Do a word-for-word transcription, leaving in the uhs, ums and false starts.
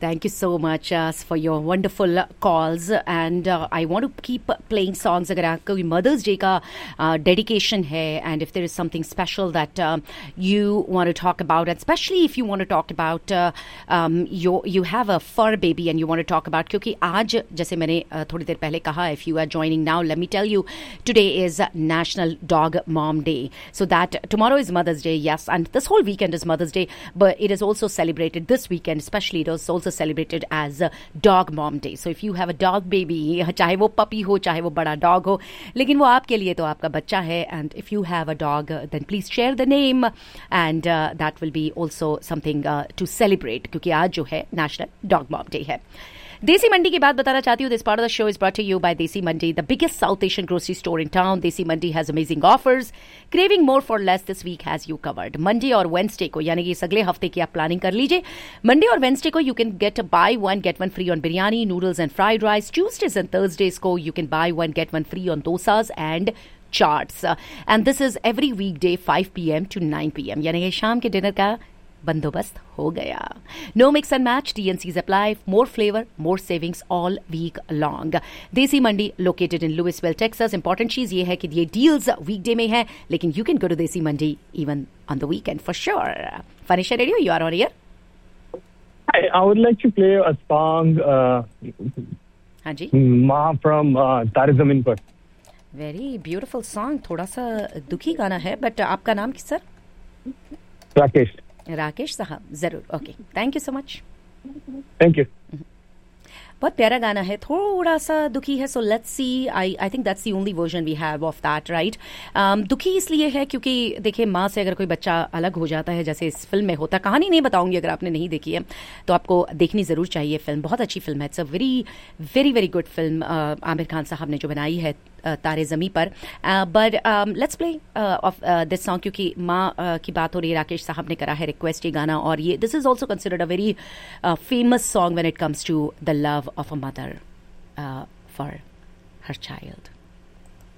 Thank you so much uh, for your wonderful calls, and uh, I want to keep playing songs. अगर आपका Mother's Day का uh, dedication है, and if there is something special that uh, you want to talk about, and especially if you want to talk about uh, um, your you have a fur baby and you want to talk about, क्योंकि आज जैसे मैंने uh, थोड़ी देर पहले कहा, if you are joining now, let me tell you, today is National Dog Mom Day. So that tomorrow is Mother's Day, yes, and this whole weekend is Mother's Day, but it is also celebrated this weekend, especially it was also celebrated as Dog Mom Day. So if you have a dog baby, चाहे वो puppy हो, चाहे वो बड़ा dog हो, लेकिन वो आपके लिए तो आपका बच्चा है, and if you have a dog, uh, then please share the name, and uh, that will be also something uh, to celebrate, क्योंकि आज जो है National Dog Mom Day है. देसी मंडी की बात बताना चाहती हूँ. This part of the show is brought to you bye देसी मंडी, the biggest south Asian grocery store in town. देसी मंडी has amazing offers. Craving more for less, this week has you covered. Monday और Wednesday को, यानी कि इस अगले हफ्ते की आप प्लानिंग कर लीजिए. मंडे और वेंसडे को you can get by one get one free on biryani, noodles and fried rice. Tuesdays and Thursdays को you can by one get one free on dosas and chaats. And this is every week day five P M to nine P M, यानी कि शाम के dinner का बंदोबस्त हो गया. No mix and match, टीएनसीज apply. More flavour, more savings all week long. देसी मंडी located in Louisville, Texas. Important चीज ये है कि ये डील्स वीकडे में है, लेकिन यू कैन गो टू देसी मंडी even on the weekend for sure. फनिशा radio, you are on air. Hi, I would like to play a song. Uh, हाँ जी. Ma from uh, तारे ज़मीन पर. Very beautiful song. थोड़ा सा दुखी गाना है, बट आपका नाम किस सर? राकेश. राकेश साहब, जरूर. Okay, thank you so much. Thank you. बहुत प्यारा गाना है, थोड़ा सा दुखी है. So let's see, I I think that's the only version we have of that, right. दुखी इसलिए है क्योंकि देखिए, माँ से अगर कोई बच्चा अलग हो जाता है, जैसे इस फिल्म में होता, कहानी नहीं बताऊंगी, अगर आपने नहीं देखी है तो आपको देखनी जरूर चाहिए. फिल्म बहुत अच्छी फिल्म है. It's a very very very good film. Aamir Khan साहब ने जो बनाई है तारे ज़मी पर. But let's play of this song, क्योंकि माँ uh, की बात हो रही है. राकेश साहब ने करा है रिक्वेस्ट ये गाना, और ये this is also considered a very famous song when it comes to the love of a mother for her child.